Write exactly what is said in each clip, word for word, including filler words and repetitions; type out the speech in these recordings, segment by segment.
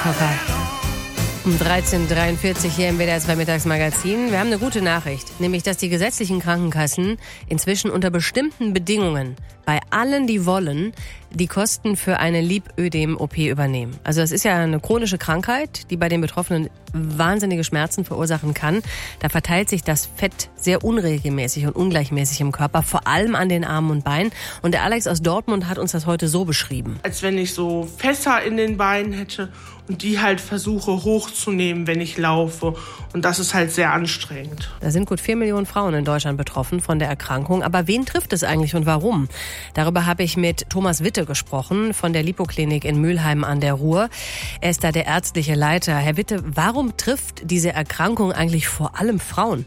Koffer. Um dreizehn Uhr dreiundvierzig hier im W D R zwei Mittagsmagazin. Wir haben eine gute Nachricht, nämlich dass die gesetzlichen Krankenkassen inzwischen unter bestimmten Bedingungen bei allen, die wollen, die Kosten für eine Lipödem-O P übernehmen. Also das ist ja eine chronische Krankheit, die bei den Betroffenen wahnsinnige Schmerzen verursachen kann. Da verteilt sich das Fett sehr unregelmäßig und ungleichmäßig im Körper, vor allem an den Armen und Beinen. Und der Alex aus Dortmund hat uns das heute so beschrieben. Als wenn ich so Fässer in den Beinen hätte und die halt versuche hochzunehmen, wenn ich laufe. Und das ist halt sehr anstrengend. Da sind gut vier Millionen Frauen in Deutschland betroffen von der Erkrankung. Aber wen trifft es eigentlich und warum? Darüber habe ich mit Thomas Witte gesprochen von der Lipoklinik in Mülheim an der Ruhr. Er ist da der ärztliche Leiter. Herr Witte, warum trifft diese Erkrankung eigentlich vor allem Frauen?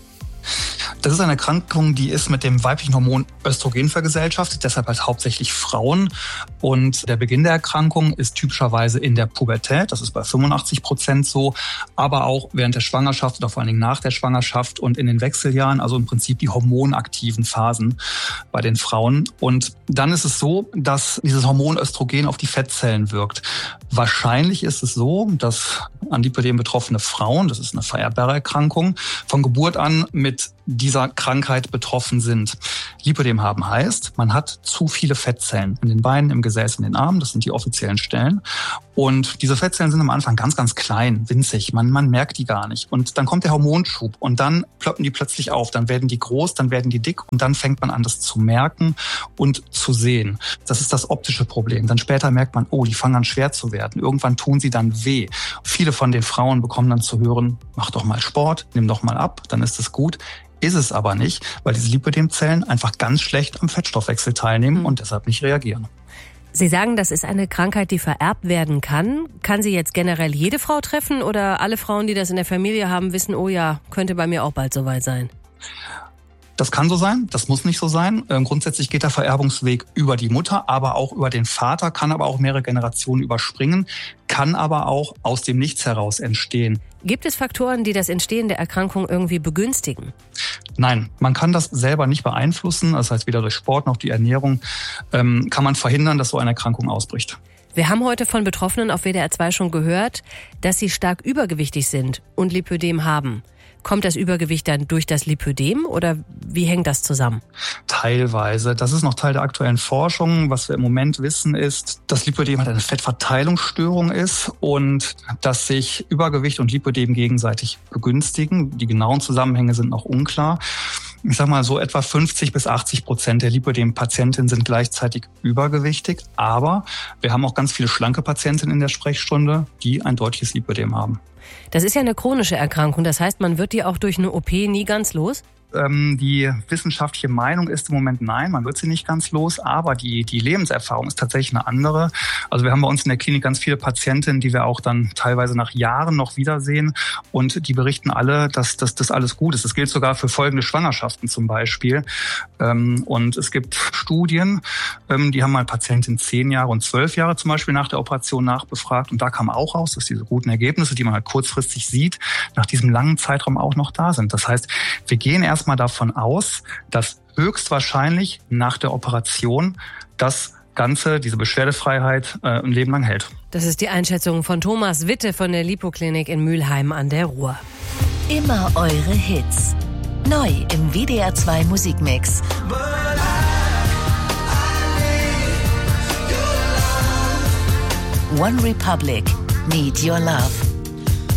Das ist eine Erkrankung, die ist mit dem weiblichen Hormon Östrogen vergesellschaftet, deshalb halt hauptsächlich Frauen. Und der Beginn der Erkrankung ist typischerweise in der Pubertät, das ist bei fünfundachtzig Prozent so, aber auch während der Schwangerschaft oder vor allen Dingen nach der Schwangerschaft und in den Wechseljahren, also im Prinzip die hormonaktiven Phasen bei den Frauen. Und dann ist es so, dass dieses Hormon Östrogen auf die Fettzellen wirkt. Wahrscheinlich ist es so, dass an Lipödem betroffene Frauen, das ist eine vererbbare Erkrankung, von Geburt an mit dieser Krankheit betroffen sind. Lipödem haben heißt, man hat zu viele Fettzellen in den Beinen, im Gesäß, in den Armen, das sind die offiziellen Stellen. Und diese Fettzellen sind am Anfang ganz, ganz klein, winzig, man, man merkt die gar nicht. Und dann kommt der Hormonschub und dann ploppen die plötzlich auf, dann werden die groß, dann werden die dick und dann fängt man an, das zu merken und zu sehen. Das ist das optische Problem. Dann später merkt man, oh, die fangen an schwer zu werden. Irgendwann tun sie dann weh. Viele von den Frauen bekommen dann zu hören, mach doch mal Sport, nimm doch mal ab, dann ist es gut. Ist es aber nicht, weil diese Lipödem-Zellen einfach ganz schlecht am Fettstoffwechsel teilnehmen und deshalb nicht reagieren. Sie sagen, das ist eine Krankheit, die vererbt werden kann. Kann sie jetzt generell jede Frau treffen oder alle Frauen, die das in der Familie haben, wissen, oh ja, könnte bei mir auch bald soweit sein? Das kann so sein, das muss nicht so sein. Ähm, grundsätzlich geht der Vererbungsweg über die Mutter, aber auch über den Vater, kann aber auch mehrere Generationen überspringen, kann aber auch aus dem Nichts heraus entstehen. Gibt es Faktoren, die das Entstehen der Erkrankung irgendwie begünstigen? Nein, man kann das selber nicht beeinflussen. Das heißt, weder durch Sport noch die Ernährung ähm, kann man verhindern, dass so eine Erkrankung ausbricht. Wir haben heute von Betroffenen auf W D R zwei schon gehört, dass sie stark übergewichtig sind und Lipödem haben. Kommt das Übergewicht dann durch das Lipödem oder wie hängt das zusammen? Teilweise. Das ist noch Teil der aktuellen Forschung. Was wir im Moment wissen ist, dass Lipödem halt eine Fettverteilungsstörung ist und dass sich Übergewicht und Lipödem gegenseitig begünstigen. Die genauen Zusammenhänge sind noch unklar. Ich sag mal so etwa fünfzig bis achtzig Prozent der Lipödem-Patientinnen sind gleichzeitig übergewichtig. Aber wir haben auch ganz viele schlanke Patientinnen in der Sprechstunde, die ein deutliches Lipödem haben. Das ist ja eine chronische Erkrankung. Das heißt, man wird die auch durch eine O P nie ganz los? Die wissenschaftliche Meinung ist im Moment nein, man wird sie nicht ganz los, aber die, die Lebenserfahrung ist tatsächlich eine andere. Also wir haben bei uns in der Klinik ganz viele Patientinnen, die wir auch dann teilweise nach Jahren noch wiedersehen und die berichten alle, dass, dass das alles gut ist. Das gilt sogar für folgende Schwangerschaften zum Beispiel. Und es gibt Studien, die haben mal Patientinnen zehn Jahre und zwölf Jahre zum Beispiel nach der Operation nachbefragt und da kam auch raus, dass diese guten Ergebnisse, die man halt kurzfristig sieht, nach diesem langen Zeitraum auch noch da sind. Das heißt, wir gehen erst mal davon aus, dass höchstwahrscheinlich nach der Operation das Ganze, diese Beschwerdefreiheit, äh, ein Leben lang hält. Das ist die Einschätzung von Thomas Witte von der Lipoklinik in Mülheim an der Ruhr. Immer eure Hits. Neu im W D R zwei Musikmix. One Republic, Need Your Love.